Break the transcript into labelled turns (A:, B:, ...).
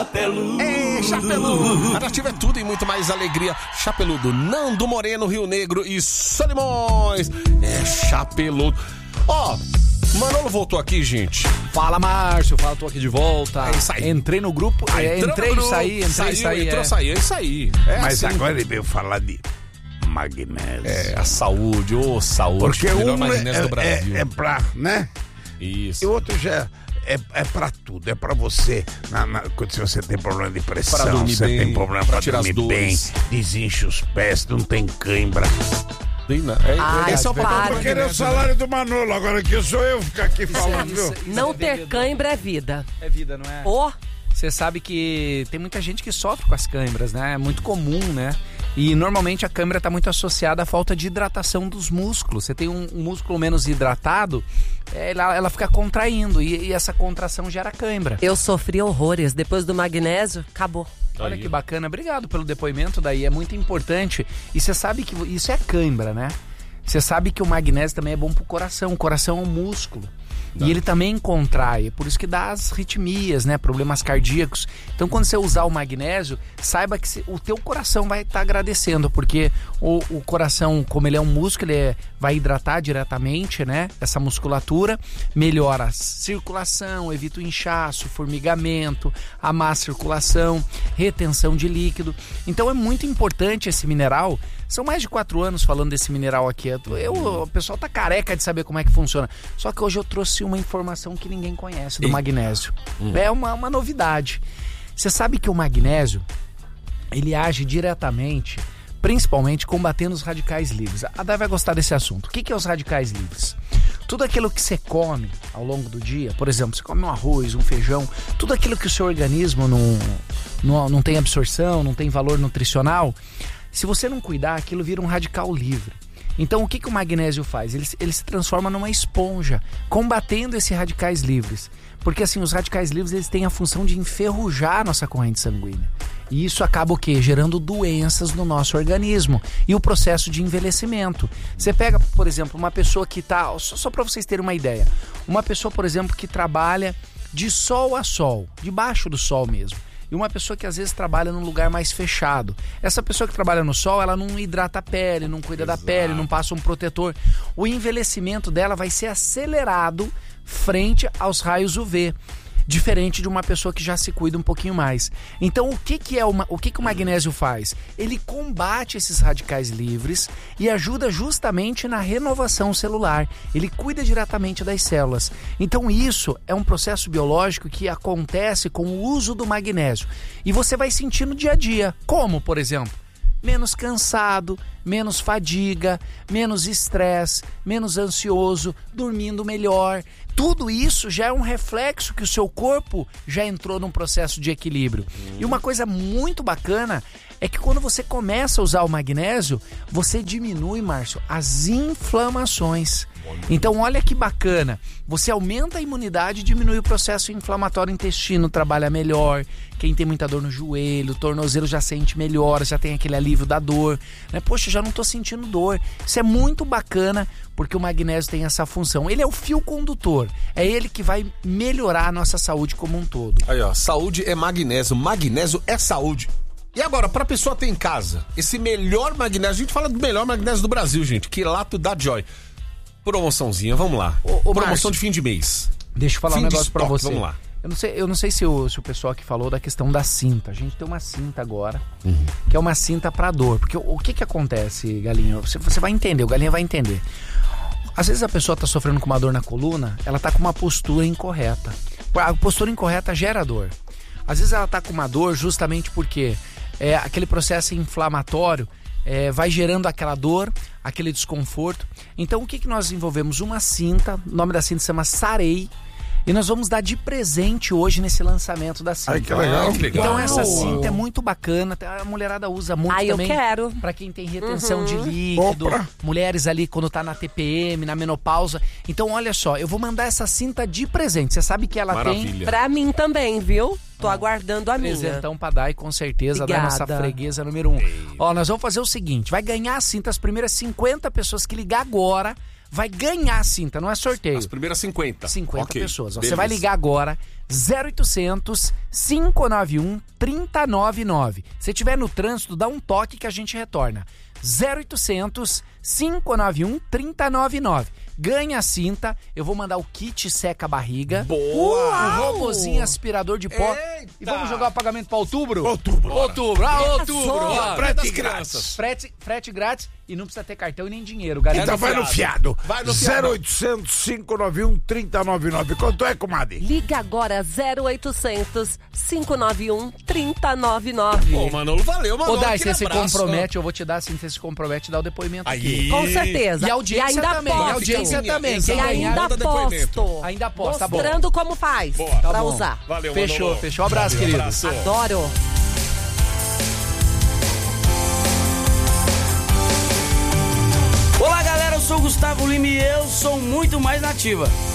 A: Ei, Chapeludo! A Nativa é tudo e muito mais alegria. Chapeludo, Nando Moreno, Rio Negro e Solimões. É Chapeludo. Ó, Manolo voltou aqui, gente.
B: Fala, Márcio. Fala, tô aqui de volta.
A: É isso aí.
B: Entrei no grupo. Entrei e saí.
A: Saiu, é isso aí.
C: Mas
A: assim.
C: agora ele veio falar de magnésio.
A: É, a saúde, saúde.
C: Porque
A: o melhor
C: um
A: magnésio do Brasil.
C: é pra, né?
A: Isso.
C: E o outro já é pra tudo. É pra você, se você tem problema de
A: Pra
C: pressão,
A: dormir
C: você
A: bem,
C: tem problema
A: pra
C: pra
A: tirar as
C: dormir bem,
A: dores.
C: desincha os pés, não tem cãibra.
A: Esse é o papel do
C: Porque ele é o
A: magnésio,
C: salário do Manolo, agora que sou eu ficar aqui falando, viu?
D: Não ter cãibra é vida.
B: É vida, não é? Você sabe que tem muita gente que sofre com as câimbras, né? É muito comum, né? E normalmente a câimbra está muito associada à falta de hidratação dos músculos. Você tem um músculo menos hidratado, ela fica contraindo e essa contração gera câimbra.
D: Eu sofri horrores. Depois do magnésio, acabou.
B: Olha que bacana. Obrigado pelo depoimento daí. É muito importante. E você sabe que isso é câimbra, né? Você sabe que o magnésio também é bom pro coração. O coração é um músculo. E ele também contrai, é por isso que dá as arritmias, né? Problemas cardíacos. Então, quando você usar o magnésio, saiba que o teu coração vai estar agradecendo, porque o coração, como ele é um músculo, ele vai hidratar diretamente, né? Essa musculatura, melhora a circulação, evita o inchaço, formigamento, a má circulação, retenção de líquido. Então, é muito importante esse mineral. São mais de 4 anos falando desse mineral aqui. O pessoal tá careca de saber como é que funciona. Só que hoje eu trouxe uma informação que ninguém conhece do magnésio. É uma novidade. Você sabe que o magnésio, ele age diretamente, principalmente combatendo os radicais livres. A Dai vai gostar desse assunto. O que é os radicais livres? Tudo aquilo que você come ao longo do dia, por exemplo, você come um arroz, um feijão, tudo aquilo que o seu organismo não tem absorção, não tem valor nutricional, se você não cuidar, aquilo vira um radical livre. Então, o que o magnésio faz? Ele se transforma numa esponja, combatendo esses radicais livres. Porque, assim, os radicais livres, eles têm a função de enferrujar a nossa corrente sanguínea. E isso acaba o quê? Gerando doenças no nosso organismo. E o processo de envelhecimento. Você pega, por exemplo, uma pessoa que está... Só para vocês terem uma ideia. Uma pessoa, por exemplo, que trabalha de sol a sol, debaixo do sol mesmo. E uma pessoa que às vezes trabalha num lugar mais fechado. Essa pessoa que trabalha no sol, ela não hidrata a pele, não cuida da pele, não passa um protetor. O envelhecimento dela vai ser acelerado frente aos raios UV. Diferente de uma pessoa que já se cuida um pouquinho mais. Então, o que o magnésio faz? Ele combate esses radicais livres e ajuda justamente na renovação celular. Ele cuida diretamente das células. Então, isso é um processo biológico que acontece com o uso do magnésio. E você vai sentir no dia a dia. Como, por exemplo? Menos cansado, menos fadiga, menos estresse, menos ansioso, dormindo melhor. Tudo isso já é um reflexo que o seu corpo já entrou num processo de equilíbrio. E uma coisa muito bacana é que quando você começa a usar o magnésio, você diminui, Márcio, as inflamações. Então, olha que bacana. Você aumenta a imunidade e diminui o processo inflamatório, o intestino trabalha melhor. Quem tem muita dor no joelho, tornozelo já sente melhor, já tem aquele alívio da dor, né? Poxa, já não estou sentindo dor. Isso é muito bacana porque o magnésio tem essa função. Ele é o fio condutor. É ele que vai melhorar a nossa saúde como um todo.
A: Aí, ó, saúde é magnésio, magnésio é saúde. E agora, pra pessoa ter em casa esse melhor magnésio, a gente fala do melhor magnésio do Brasil, gente, Quilato da Joy. Promoçãozinha, vamos lá. Promoção
B: Márcio,
A: de fim de mês.
B: Deixa eu falar um negócio pra você.
A: Vamos lá.
B: Eu não sei se o pessoal aqui falou da questão da cinta. A gente tem uma cinta agora, que é uma cinta pra dor. Porque o que acontece, Galinha? Você vai entender, o Galinha vai entender. Às vezes a pessoa tá sofrendo com uma dor na coluna, ela tá com uma postura incorreta. A postura incorreta gera dor. Às vezes ela tá com uma dor justamente porque aquele processo inflamatório vai gerando aquela dor, aquele desconforto. Então o que nós desenvolvemos? Uma cinta, o nome da cinta se chama Sarei, e nós vamos dar de presente hoje nesse lançamento da cinta.
C: Ai, que legal.
B: Então essa cinta é muito bacana, a mulherada usa muito também.
D: Eu quero.
B: Pra quem tem retenção de líquido, mulheres ali quando tá na TPM, na menopausa. Então olha só, eu vou mandar essa cinta de presente. Você sabe que ela tem...
D: Pra mim também, viu? Tô aguardando a minha.
B: Presentão pra Dai, com certeza. Dai, nossa freguesa número 1. Ó, nós vamos fazer o seguinte, vai ganhar a cinta, as primeiras 50 pessoas que ligar agora vai ganhar a cinta, não é sorteio.
A: As primeiras 50.
B: 50
A: Ok,
B: pessoas.
A: beleza.
B: Você vai ligar agora, 0800 591 3099. Se tiver no trânsito, dá um toque que a gente retorna. 0800 591 3099. Ganha a cinta, eu vou mandar o kit seca barriga.
A: Boa!
B: O robozinho aspirador de pó.
A: Eita!
B: E vamos jogar o pagamento para outubro?
C: Outubro.
B: Outubro. Outubro.
D: Só.
C: Frete grátis.
B: Frete grátis e não precisa ter cartão e nem dinheiro. Galera.
C: Então vai no fiado.
A: Vai no fiado.
C: 0800 591 3099. Quanto é, comadre?
D: Liga agora 0800 591 3099.
A: Ô, Manolo, valeu, Manolo.
B: Ô, Dai, você
A: aquele
B: se
A: abraço.
B: compromete, eu vou te dar assim, você se compromete, dá o depoimento aqui.
A: Aí.
D: Com certeza.
B: E a audiência
D: ainda
B: também,
D: posto.
B: a audiência também.
A: Exato.
B: Quem
D: E
B: ganhar,
D: ainda
A: manda depoimento.
D: posto.
B: Ainda posto, tá bom.
D: Mostrando como faz
A: Boa.
D: pra
B: Tá bom.
D: usar.
A: Valeu,
B: Fechou,
A: Manolo.
B: fechou. Abraço,
A: Valeu,
B: querido.
A: abraço.
D: Adoro.
E: Olá galera, eu sou o Gustavo Lima e eu sou muito mais nativa.